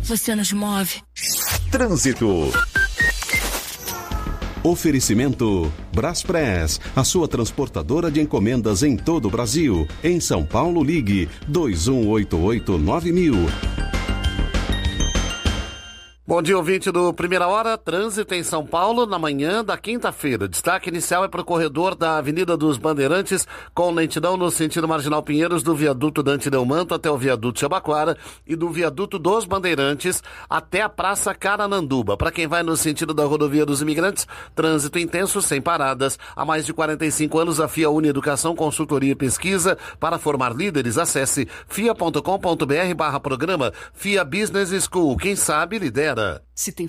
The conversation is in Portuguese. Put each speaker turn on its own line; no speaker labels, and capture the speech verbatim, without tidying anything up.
você nos move.
Trânsito. Oferecimento Braspress, a sua transportadora de encomendas em todo o Brasil. Em São Paulo, ligue dois um oito oito nove mil.
Bom dia, ouvinte do Primeira Hora. Trânsito em São Paulo na manhã da quinta-feira. Destaque inicial é para o corredor da Avenida dos Bandeirantes, com lentidão no sentido Marginal Pinheiros, do viaduto Dante Delmanto até o viaduto Jabaquara e do viaduto dos Bandeirantes até a Praça Carananduba. Para quem vai no sentido da Rodovia dos Imigrantes, trânsito intenso, sem paradas. Há mais de quarenta e cinco anos, a FIA une Educação, Consultoria e Pesquisa para formar líderes. Acesse fia ponto com ponto br barra programa FIA Business School. Quem sabe, lidera.
Se tem